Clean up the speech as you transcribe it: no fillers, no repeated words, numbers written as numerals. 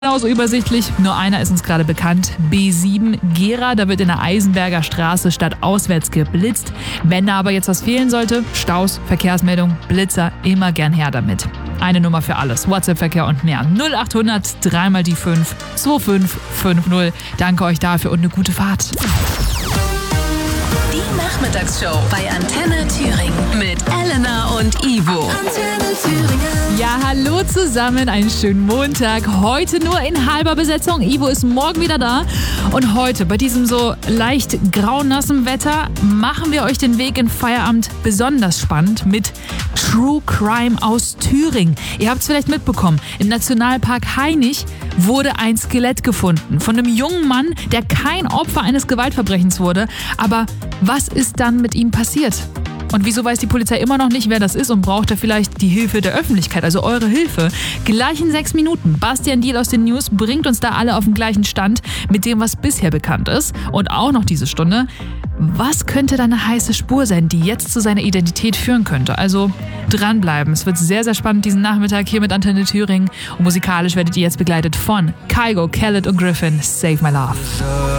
Genauso übersichtlich, nur einer ist uns gerade bekannt. B7 Gera, da wird in der Eisenberger Straße stadtauswärts geblitzt. Wenn da aber jetzt was fehlen sollte, Staus, Verkehrsmeldung, Blitzer, immer gern her damit. Eine Nummer für alles, WhatsApp-Verkehr und mehr. 0800 3 mal die 5 2550. Danke euch dafür und eine gute Fahrt. Die Nachmittagsshow bei Antenne Thüringen mit Elena und Ivo. Antenne Thüringen. Ja, hallo zusammen, einen schönen Montag. Heute nur in halber Besetzung. Ivo ist morgen wieder da. Und heute, bei diesem so leicht graunassen Wetter, machen wir euch den Weg in Feierabend besonders spannend mit True Crime aus Thüringen. Ihr habt es vielleicht mitbekommen, im Nationalpark Hainich wurde ein Skelett gefunden von einem jungen Mann, der kein Opfer eines Gewaltverbrechens wurde. Aber was ist dann mit ihm passiert? Und wieso weiß die Polizei immer noch nicht, wer das ist und braucht er vielleicht die Hilfe der Öffentlichkeit, also eure Hilfe? Gleich in 6 Minuten. Bastian Diel aus den News bringt uns da alle auf den gleichen Stand mit dem, was bisher bekannt ist. Und auch noch diese Stunde, was könnte da eine heiße Spur sein, die jetzt zu seiner Identität führen könnte? Also dranbleiben. Es wird sehr, sehr spannend diesen Nachmittag hier mit Antenne Thüringen. Und musikalisch werdet ihr jetzt begleitet von Kygo, Khaled und Griffin. Save My Love.